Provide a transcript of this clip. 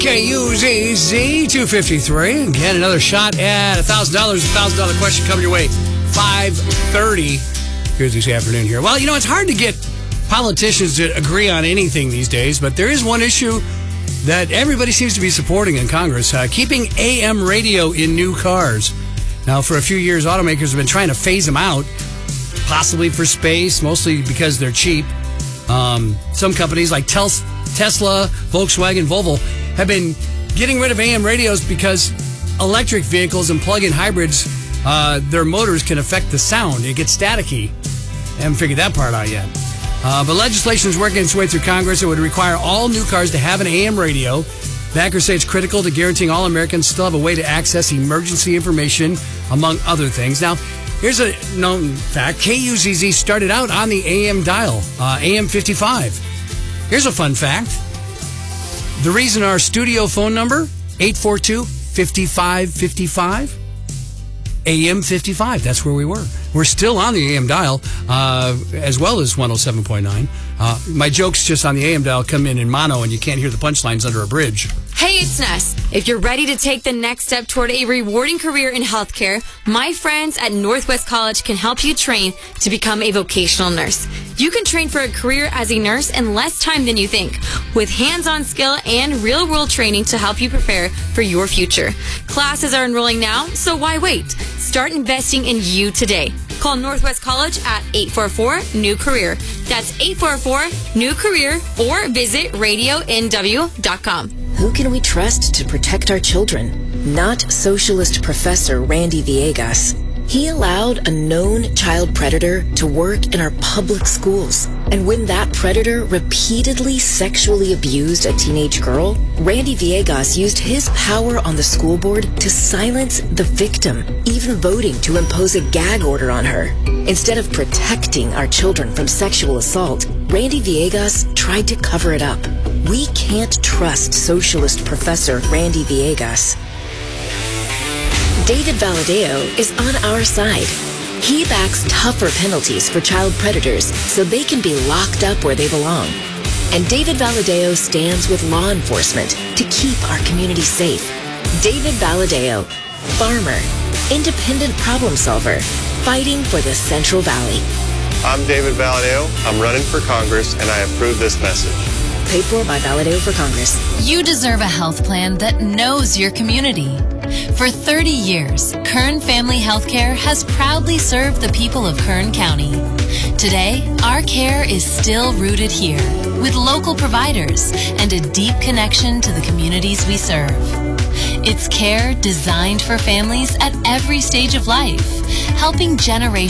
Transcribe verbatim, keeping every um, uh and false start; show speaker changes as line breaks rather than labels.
K U Z Z two fifty-three. Again, another shot at one thousand dollars. one thousand dollars question coming your way. five thirty here this afternoon here. Well, you know, it's hard to get politicians to agree on anything these days, but there is one issue that everybody seems to be supporting in Congress, uh, keeping A M radio in new cars. Now, for a few years, automakers have been trying to phase them out, possibly for space, mostly because they're cheap. Um, some companies like Tel- Tesla, Volkswagen, Volvo have been getting rid of A M radios because electric vehicles and plug-in hybrids, uh, their motors can affect the sound. It gets staticky. I haven't figured that part out yet. Uh, but legislation is working its way through Congress. It would require all new cars to have an A M radio. Backers say it's critical to guaranteeing all Americans still have a way to access emergency information, among other things. Now, here's a known fact. K U Z Z started out on the A M dial, uh, A M fifty-five. Here's a fun fact. The reason our studio phone number, eight four two, five five five five, A M fifty-five, that's where we were. We're still on the A M dial, uh, as well as one oh seven point nine. Uh, my jokes just on the A M dial come in in mono, and you can't hear the punchlines under a bridge.
Hey, it's Ness. If you're ready to take the next step toward a rewarding career in healthcare, my friends at Northwest College can help you train to become a vocational nurse. You can train for a career as a nurse in less time than you think, with hands-on skill and real-world training to help you prepare for your future. Classes are enrolling now, so why wait? Start investing in you today. Call Northwest College at eight four four, N E W, career. That's eight four four, N E W, career, or visit radio n w dot com.
Who can we trust to protect our children? Not socialist Professor Randy Villegas. He allowed a known child predator to work in our public schools. And when that predator repeatedly sexually abused a teenage girl, Randy Villegas used his power on the school board to silence the victim, even voting to impose a gag order on her. Instead of protecting our children from sexual assault, Randy Villegas tried to cover it up. We can't trust socialist Professor Randy Villegas. David Valadeo is on our side. He backs tougher penalties for child predators so they can be locked up where they belong. And David Valadeo stands with law enforcement to keep our community safe. David Valadeo, farmer, independent problem solver, fighting for the Central Valley.
I'm David Valadeo. I'm running for Congress, and I approve this message.
Paid for by Valadeo for Congress.
You deserve a health plan that knows your community. For thirty years, Kern Family Healthcare has proudly served the people of Kern County. Today, our care is still rooted here, with local providers and a deep connection to the communities we serve. It's care designed for families at every stage of life, helping generations